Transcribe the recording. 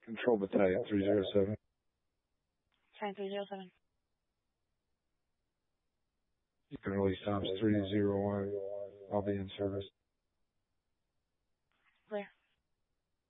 Control Battalion 307. Sign 307. You can release Toms 301. I'll be in service.